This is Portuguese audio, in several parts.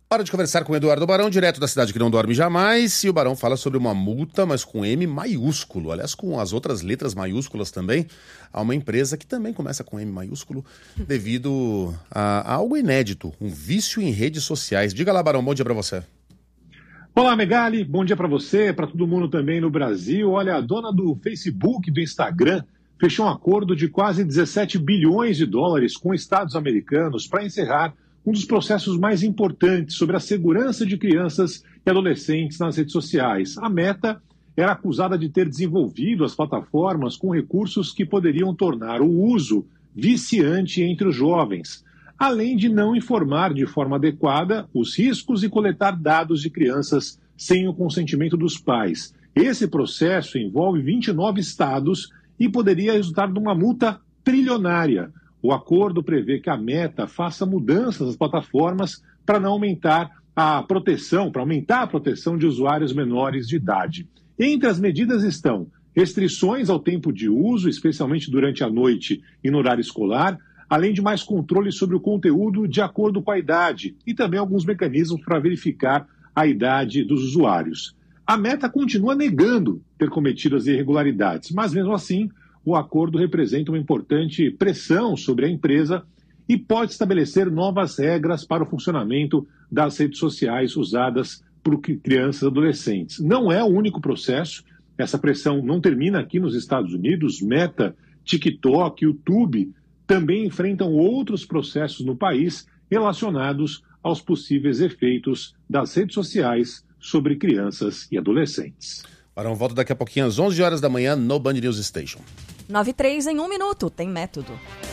Hora de conversar com o Eduardo Barão, direto da cidade que não dorme jamais. E o Barão fala sobre uma multa, mas com M maiúsculo. Aliás, com as outras letras maiúsculas também, a uma empresa que também começa com M maiúsculo, devido a algo inédito, um vício em redes sociais. Diga lá, Barão, bom dia pra você. Olá, Megali, bom dia para você, para todo mundo também no Brasil. Olha, a dona do Facebook, do Instagram, fechou um acordo de quase 17 bilhões de dólares com estados americanos para encerrar um dos processos mais importantes sobre a segurança de crianças e adolescentes nas redes sociais. A Meta era acusada de ter desenvolvido as plataformas com recursos que poderiam tornar o uso viciante entre os jovens, além de não informar de forma adequada os riscos e coletar dados de crianças sem o consentimento dos pais. Esse processo envolve 29 estados e poderia resultar numa multa trilionária. O acordo prevê que a Meta faça mudanças nas plataformas para não aumentar a proteção, para aumentar a proteção de usuários menores de idade. Entre as medidas estão restrições ao tempo de uso, especialmente durante a noite e no horário escolar, além de mais controle sobre o conteúdo de acordo com a idade e também alguns mecanismos para verificar a idade dos usuários. A Meta continua negando ter cometido as irregularidades, mas mesmo assim o acordo representa uma importante pressão sobre a empresa e pode estabelecer novas regras para o funcionamento das redes sociais usadas por crianças e adolescentes. Não é o único processo, essa pressão não termina aqui nos Estados Unidos. Meta, TikTok, YouTube também enfrentam outros processos no país relacionados aos possíveis efeitos das redes sociais sobre crianças e adolescentes. Barão, volta daqui a pouquinho às 11 horas da manhã no Band News Station. 9:03 em 1 minuto, tem método.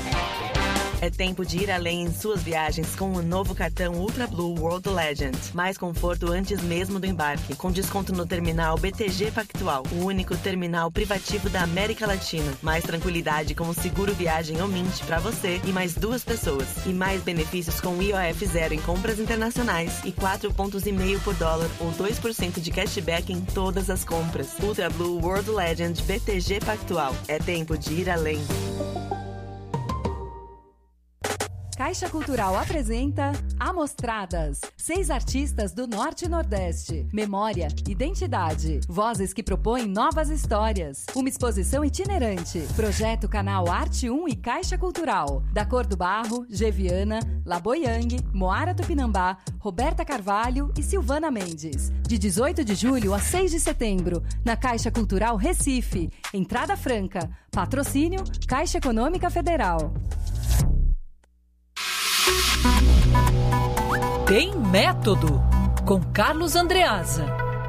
É tempo de ir além em suas viagens com o novo cartão Ultra Blue World Legend. Mais conforto antes mesmo do embarque, com desconto no terminal BTG Pactual, o único terminal privativo da América Latina. Mais tranquilidade com o seguro viagem ou Mint para você e mais 2 pessoas. E mais benefícios com IOF zero em compras internacionais e 4,5 pontos por dólar ou 2% de cashback em todas as compras. Ultra Blue World Legend BTG Pactual. É tempo de ir além. Caixa Cultural apresenta Amostradas. 6 artistas do Norte e Nordeste. Memória, identidade. Vozes que propõem novas histórias. Uma exposição itinerante. Projeto Canal Arte 1 e Caixa Cultural. Da Cor do Barro, Geviana, Laboyang, Moara Tupinambá, Roberta Carvalho e Silvana Mendes. De 18 de julho a 6 de setembro, na Caixa Cultural Recife. Entrada franca. Patrocínio Caixa Econômica Federal. Tem Método, com Carlos Andreasa.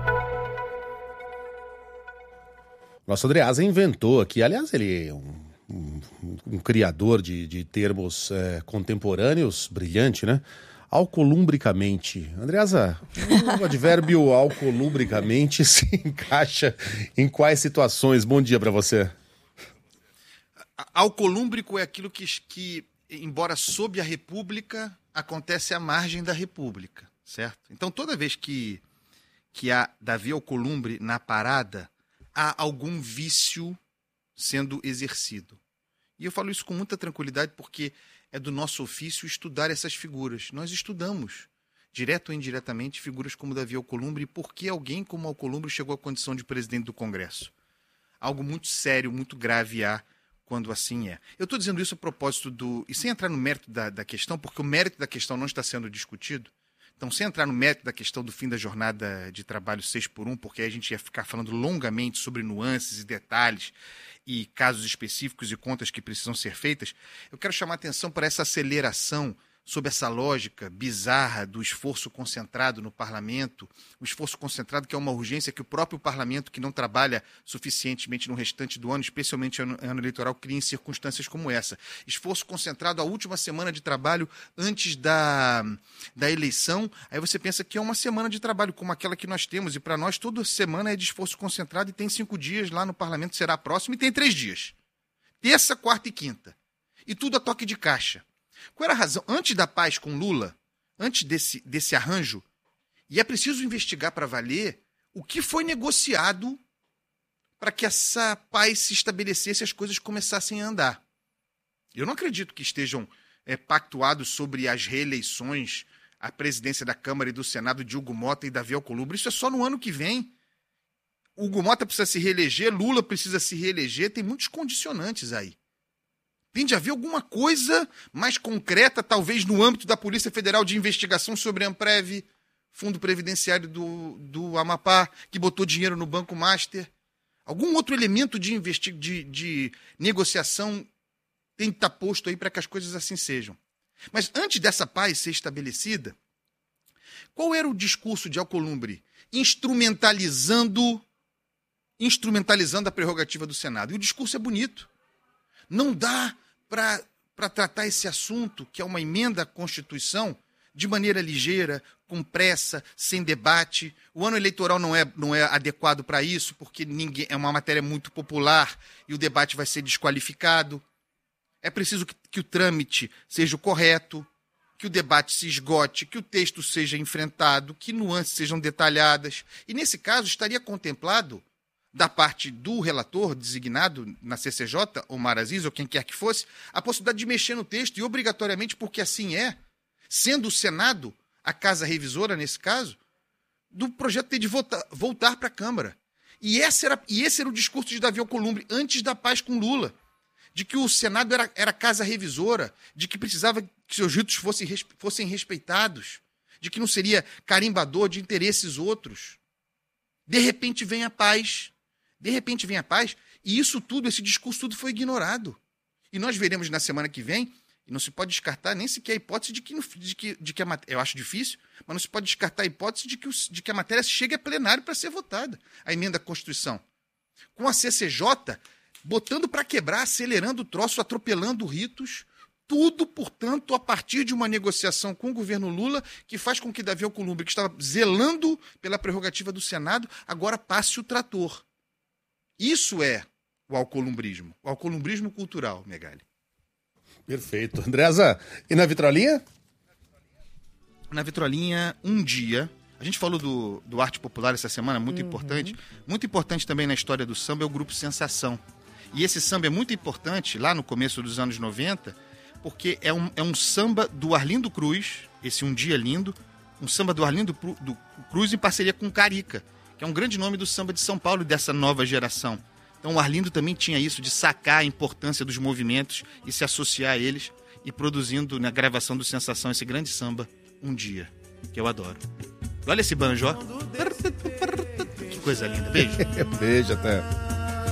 Nosso Andreasa inventou aqui, aliás, ele é um criador de termos contemporâneos, brilhante, né? Alcolumbricamente. Andreasa, o advérbio alcolumbricamente se encaixa em quais situações? Bom dia para você. Alcolúmbrico é aquilo que, embora sob a República, acontece à margem da República, certo? Então, toda vez que há Davi Alcolumbre na parada, há algum vício sendo exercido. E eu falo isso com muita tranquilidade porque é do nosso ofício estudar essas figuras. Nós estudamos, direto ou indiretamente, figuras como Davi Alcolumbre e por que alguém como Alcolumbre chegou à condição de presidente do Congresso. Algo muito sério, muito grave há quando assim é. Eu estou dizendo isso a propósito e sem entrar no mérito da questão, porque o mérito da questão não está sendo discutido. Então, sem entrar no mérito da questão do fim da jornada de trabalho 6x1, porque aí a gente ia ficar falando longamente sobre nuances e detalhes e casos específicos e contas que precisam ser feitas, eu quero chamar a atenção para essa aceleração sob essa lógica bizarra do esforço concentrado no parlamento, o esforço concentrado que é uma urgência que o próprio parlamento, que não trabalha suficientemente no restante do ano, especialmente no ano eleitoral, cria em circunstâncias como essa. Esforço concentrado a última semana de trabalho antes da eleição, aí você pensa que é uma semana de trabalho como aquela que nós temos, e para nós toda semana é de esforço concentrado e tem 5 dias lá no parlamento, será próximo, e tem 3 dias. Terça, quarta e quinta. E tudo a toque de caixa. Qual era a razão? Antes da paz com Lula, antes desse arranjo, e é preciso investigar para valer o que foi negociado para que essa paz se estabelecesse e as coisas começassem a andar. Eu não acredito que estejam pactuados sobre as reeleições a presidência da Câmara e do Senado de Hugo Mota e Davi Alcolumbre. Isso é só no ano que vem. Hugo Mota precisa se reeleger, Lula precisa se reeleger, tem muitos condicionantes aí. Tem de haver alguma coisa mais concreta, talvez no âmbito da Polícia Federal, de investigação sobre a Amprev, Fundo Previdenciário do Amapá, que botou dinheiro no Banco Master. Algum outro elemento de negociação tem que estar posto aí para que as coisas assim sejam. Mas antes dessa paz ser estabelecida, qual era o discurso de Alcolumbre? Instrumentalizando a prerrogativa do Senado. E o discurso é bonito. Não dá para tratar esse assunto, que é uma emenda à Constituição, de maneira ligeira, com pressa, sem debate. O ano eleitoral não é adequado para isso, porque é uma matéria muito popular e o debate vai ser desqualificado. É preciso que o trâmite seja o correto, que o debate se esgote, que o texto seja enfrentado, que nuances sejam detalhadas. E, nesse caso, estaria contemplado, da parte do relator designado na CCJ, Omar Aziz, ou quem quer que fosse, a possibilidade de mexer no texto, e obrigatoriamente, porque assim é, sendo o Senado a casa revisora, nesse caso, do projeto ter de voltar para a Câmara. E esse era o discurso de Davi Alcolumbre antes da paz com Lula, de que o Senado era casa revisora, de que precisava que seus ritos fossem respeitados, de que não seria carimbador de interesses outros. De repente vem a paz, e isso tudo, esse discurso tudo foi ignorado. E nós veremos na semana que vem, e não se pode descartar nem sequer a hipótese de que a matéria, eu acho difícil, mas não se pode descartar a hipótese de que a matéria chegue a plenário para ser votada, a emenda à Constituição. Com a CCJ botando para quebrar, acelerando o troço, atropelando ritos, tudo, portanto, a partir de uma negociação com o governo Lula, que faz com que Davi Alcolumbre, que estava zelando pela prerrogativa do Senado, agora passe o trator. Isso é o alcolumbrismo cultural, Megali. Perfeito. Andreasa, e na vitrolinha? Na vitrolinha, um dia. A gente falou do arte popular essa semana, muito importante. Muito importante também na história do samba é o grupo Sensação. E esse samba é muito importante, lá no começo dos anos 90, porque é um samba do Arlindo Cruz, esse Um Dia Lindo, um samba do Arlindo Cruz em parceria com o Carica, que é um grande nome do samba de São Paulo e dessa nova geração. Então o Arlindo também tinha isso de sacar a importância dos movimentos e se associar a eles, e produzindo na gravação do Sensação esse grande samba, Um Dia, que eu adoro. Olha esse banjo, ó. Que coisa linda. Beijo. Beijo, até.